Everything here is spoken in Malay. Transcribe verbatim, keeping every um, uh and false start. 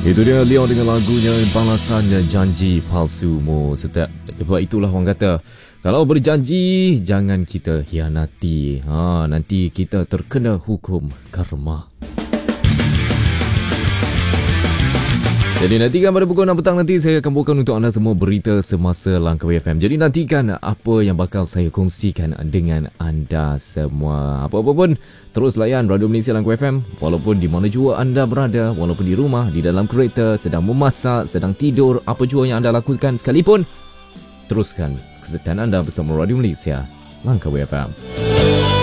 Itu dia Leon dengan lagunya Balasannya Janji Palsumu. Setiap sebab itulah orang kata, kalau berjanji jangan kita hianati. Ha, nanti kita terkena hukum karma. Jadi nantikan pada pukul enam petang nanti saya akan bawakan untuk anda semua berita semasa Langkawi F M. Jadi nantikan apa yang bakal saya kongsikan dengan anda semua. Apa-apa pun terus layan Radio Malaysia Langkawi F M. Walaupun di mana jua anda berada, walaupun di rumah, di dalam kereta, sedang memasak, sedang tidur, apa jua yang anda lakukan sekalipun, teruskan kesetiaan anda bersama Radio Malaysia Langkawi F M.